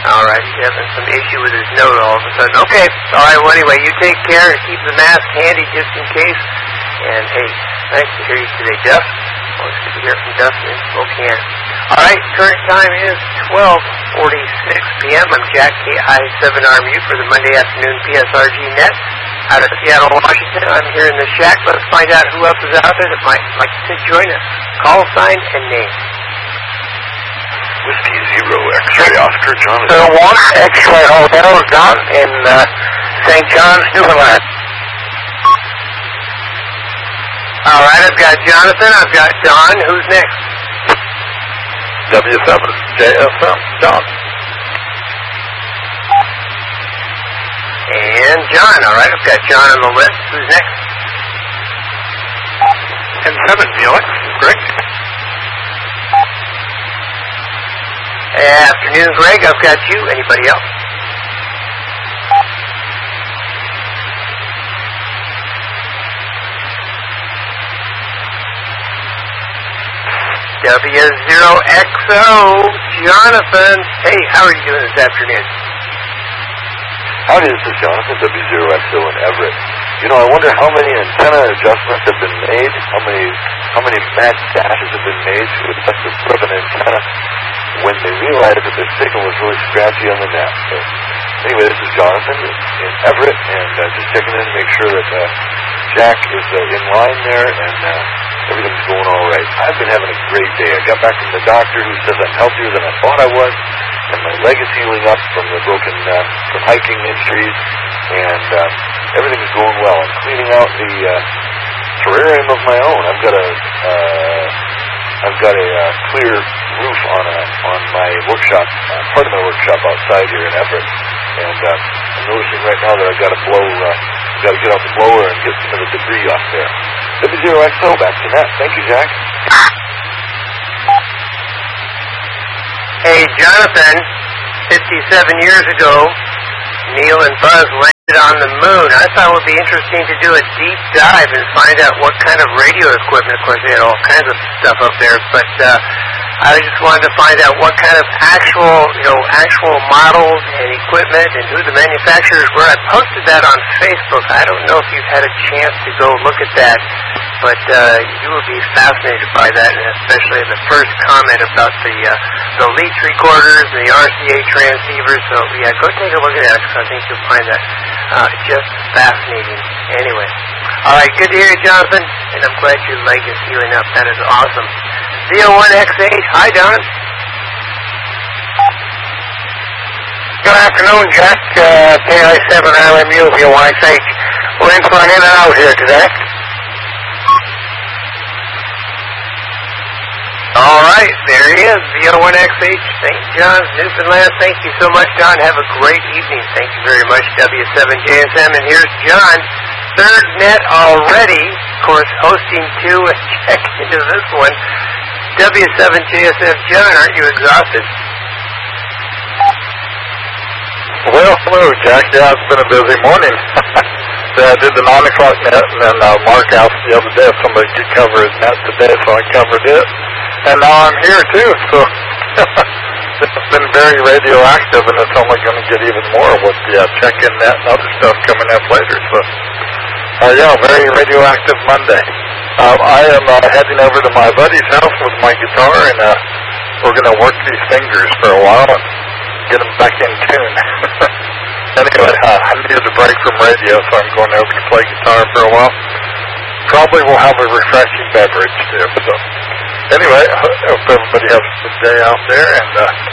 All right, he's having some issue with his note all of a sudden. Okay, all right, well, anyway, you take care and keep the mask handy just in case. And, hey, nice to hear you today, Duff. Always good to hear from Dustin in Spokane. All right, current time is 12:46 p.m. I'm Jack KI7RMU for the Monday afternoon PSRG Net out of Seattle, Washington. I'm here in the shack. Let's find out who else is out there that might like to join us. Call sign and name. Whiskey Zero X-Ray Oscar John. 1 X-Ray Hotel John in St. John's, Newfoundland. All right, I've got Jonathan. I've got Don. Who's next? W7 JSM John. And John. All right, I've got John on the list. Who's next? N7 Felix. Greg. Afternoon, Greg. I've got you. Anybody else? W0XO, Jonathan. Hey, how are you doing this afternoon? Howdy, this is Jonathan, W0XO in Everett. You know, I wonder how many antenna adjustments have been made, how many mad dashes have been made to adjust the foot of an antenna when they realized that their signal was really scratchy on the net. So, anyway, this is Jonathan in Everett, and just checking in to make sure that Jack is in line there, and everything's going all right. I've been having a great day. I got back from the doctor who says I'm healthier than I thought I was, and my leg is healing up from the broken, from hiking injuries, and everything's going well. I'm cleaning out the terrarium of my own. I've got a clear roof on my workshop, part of my workshop outside here in Everett, and I'm noticing right now that I've got to get out the blower and get some of the debris off there. W0XO, back to net. Thank you, Jack. Hey, Jonathan, 57 years ago, Neil and Buzz landed on the moon. I thought it would be interesting to do a deep dive and find out what kind of radio equipment. Of course, they had all kinds of stuff up there, but I just wanted to find out what kind of actual models and equipment and who the manufacturers were. I posted that on Facebook. I don't know if you've had a chance to go look at that, but you will be fascinated by that, and especially the first comment about the Leach recorders and the RCA transceivers. So, yeah, go take a look at that, because I think you'll find that just fascinating. Anyway, all right, good to hear you, Jonathan, and I'm glad your leg is healing up. That is awesome. Z01X8, hi, Don. Good afternoon, Jack. KI7RMU, V1X8. We're in for an in and out here today. All right, there he is, Z01X8, St. John's, Newfoundland. Thank you so much, Don. Have a great evening. Thank you very much, W7JSM. And here's John, third net already. Of course, hosting two, and check into this one. W7JSF, John, aren't you exhausted? Well, hello, Jack. Yeah, it's been a busy morning. I did the 9 o'clock net, and then Mark asked the other day if somebody could cover his net today, so I covered it. And now I'm here, too, so it's been very radioactive, and it's only going to get even more with the check-in net and other stuff coming up later. So, yeah, very radioactive Monday. I am heading over to my buddy's house with my guitar, and we're going to work these fingers for a while and get them back in tune. Anyway, I needed a break from radio, so I'm going over to play guitar for a while. Probably will have a refreshing beverage, too. So, anyway, I hope everybody has a good day out there, and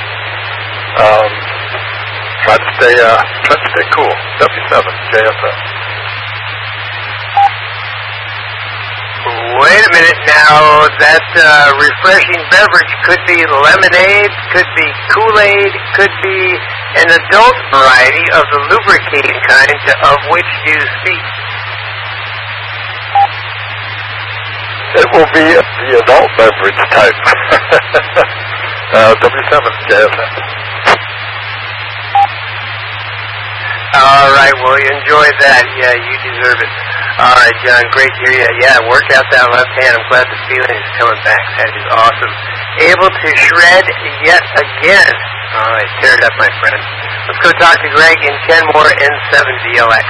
try to stay cool. W7, JSM. Wait a minute now. That refreshing beverage could be lemonade, could be Kool-Aid, could be an adult variety of the lubricating kind, of which you speak. It will be the adult beverage type. W7, JSM. All right, well, you enjoy that. Yeah, you deserve it. All right, John, great to hear you. Yeah, work out that left hand. I'm glad the feeling is coming back. That is awesome. Able to shred yet again. All right, tear it up, my friend. Let's go talk to Greg in Kenmore N7VLX.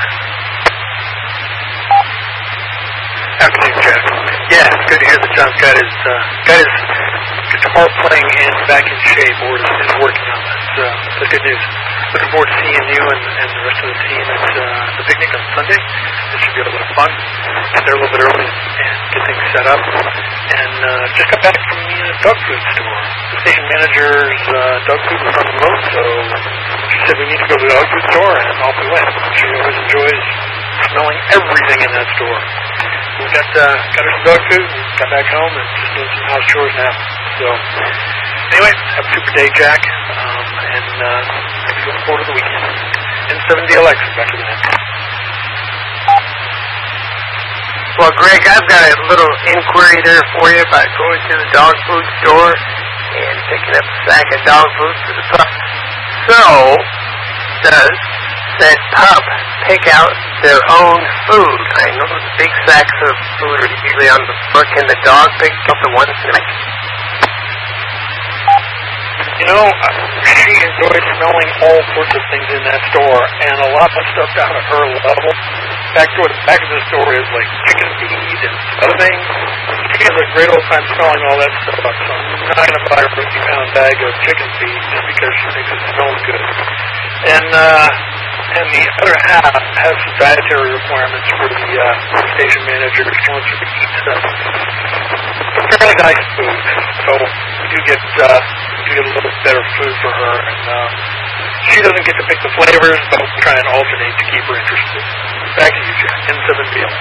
Afternoon, Jack. Yeah, it's good to hear that John's got his guitar playing and back in shape, or is working on that. That's good news. Looking forward to seeing you and the rest of the team at the picnic on Sunday. It should be a little fun. Get there a little bit early and get things set up. And just got back from the dog food store. The station manager's dog food was on the road, so she said we need to go to the dog food store, and off we went. She always enjoys smelling everything in that store. We got her some dog food, and got back home, and just doing some house chores now. So, anyway, have a super day, Jack, and looking forward to the weekend. N7DLX, back to the net. Well, Greg, I've got a little inquiry there for you about going to the dog food store and picking up a sack of dog food for the pup. So, does said pup pick out their own food? I know the big sacks of food are usually on the floor. Can the dog pick up the ones that You know, she enjoys smelling all sorts of things in that store, and a lot of stuff down at her level. Back of the store is like chicken feed and other things. She has a great old time smelling all that stuff up, so I'm not going to buy her a 50-pound bag of chicken feed just because she thinks it smells good. And the other half has some dietary requirements for the station manager. She wants her to eat some fairly nice food, so we do get a little bit better food for her, and she doesn't get to pick the flavors, but we'll try and alternate to keep her interested. Back to you, Jack. N7VL.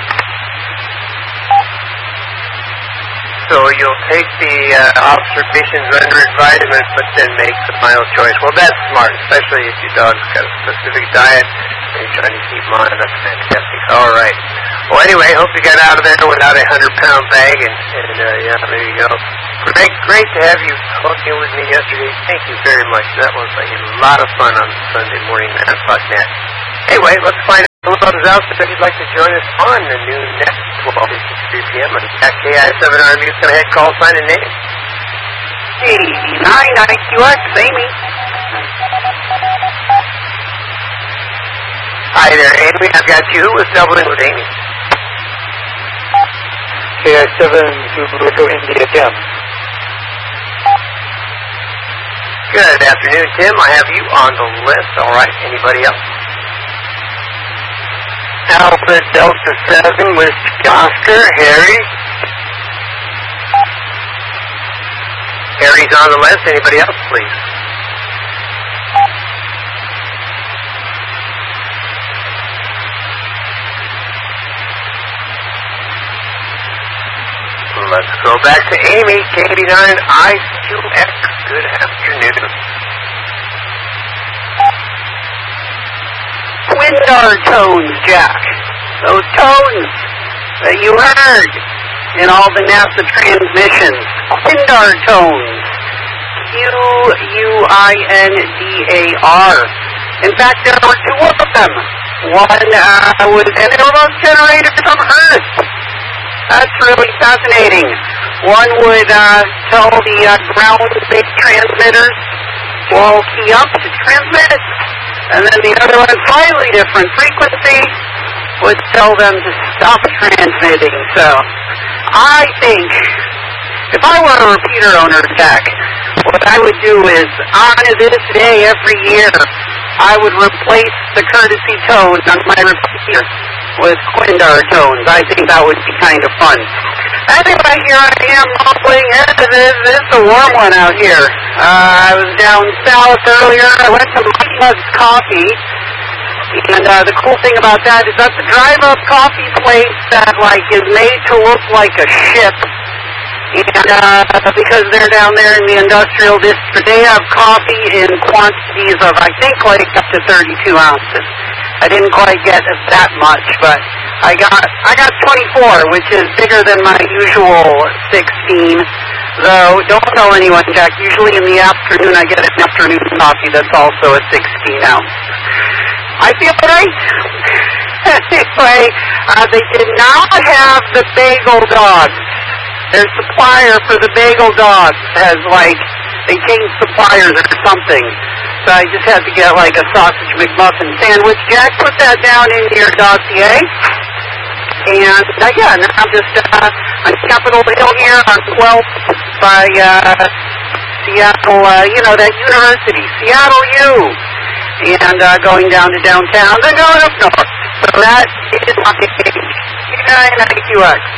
So you'll take the observations under advisement, but then make the final choice. Well, that's smart, especially if your dog's got a specific diet and you're trying to keep them on. That's fantastic. All right. Well, anyway, hope you got out of there without a 100-pound bag, and yeah, there you go. Great to have you talking with me yesterday. Thank you very much. That was a lot of fun on Sunday morning at Net. Anyway, let's find out who else out there you'd like to join us on the new net, 12:53 p.m. on KI7RMU. Go ahead, call, sign, and name. 89 IQX, Amy. Hi there, Amy. I've got you. Who was doubling with Amy? KI7 Subaru India Tim. Good afternoon, Tim. I have you on the list. All right. Anybody else? Alpha Delta 7 with Oscar, Harry. Harry's on the list. Anybody else, please? Let's go back to Amy, K89IQX. Good afternoon. Windar tones, Jack. Those tones that you heard in all the NASA transmissions. Windar tones. Q-U-I-N-D-A-R. In fact, there were two of them. One was, and they were both generated from Earth. That's really fascinating. One would tell the ground-based transmitters, well, key up to transmit, and then the other one, slightly different frequency, would tell them to stop transmitting. So, I think, if I were a repeater owner, Jack, what I would do is, on this day every year, I would replace the courtesy tones on my repeater with Windar tones. I think that would be kind of fun. Anyway, here I am mumbling. It's a warm one out here. I was down south earlier. I went to Mike Mug's Coffee. And the cool thing about that is that's a drive-up coffee place that, like, is made to look like a ship. And because they're down there in the industrial district, they have coffee in quantities of, I think, like up to 32 ounces. I didn't quite get that much, but I got 24, which is bigger than my usual 16. Though, don't tell anyone, Jack. Usually in the afternoon, I get an afternoon coffee that's also a 16-ounce. I feel great. Anyway, they did not have the bagel dogs. Their supplier for the bagel dogs has, like, they changed suppliers or something. I just had to get like a sausage McMuffin sandwich. Jack, put that down in your dossier. And again, I'm just on Capitol Hill here on 12th by Seattle, that university, Seattle U. And going down to downtown, then going up north. So that is my QX.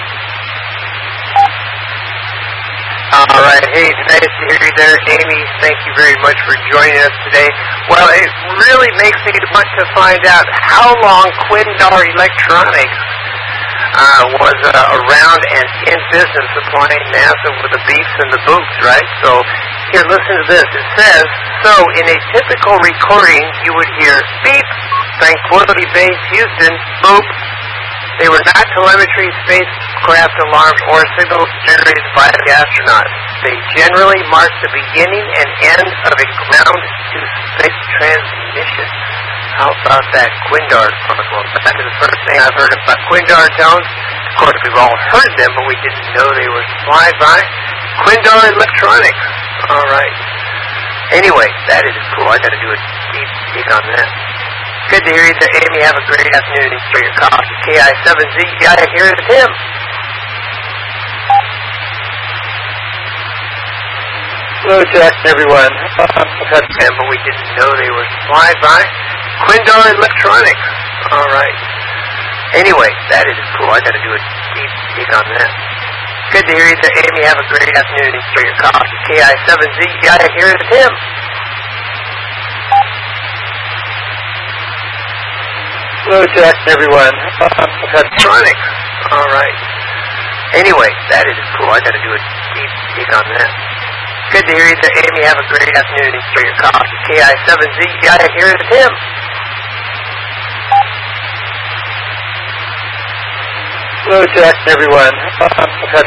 All right. Hey, nice to hear you there, Amy. Thank you very much for joining us today. Well, it really makes me want to find out how long Quindar Electronics was around and in business supplying NASA with the beeps and the boops, right? So here, listen to this. It says, so in a typical recording, you would hear beep, Tranquility Base, Houston, boop. They were not telemetry, spacecraft alarms, or signals generated by the astronauts. They generally mark the beginning and end of a ground-to-space transmission. How about that Quindar protocol? That is the first thing I've heard about Quindar tones. Of course, we've all heard them, but we didn't know they were supplied by Quindar Electronics. All right. Anyway, that is cool. I got to do a deep dig on that. Good to hear you there, Amy. Have a great afternoon. Enjoy your coffee. KI7Z. Got to hear it, Tim. Hello, Jack and everyone. But we didn't know they were supplied by Quindar Electronics. All right. Anyway, that is cool. I got to do a deep dig on that. Good to hear you there, Amy. Have a great afternoon. Enjoy your coffee. KI7Z. Got to hear it, Tim. Hello, Jack and everyone. Electronics. All right. Anyway, that is cool. I got to do a deep dig on that. Good to hear you there, Amy. Have a great afternoon. Enjoy your coffee. KI7Z. Got to hear it, Tim. Hello, Jack and everyone.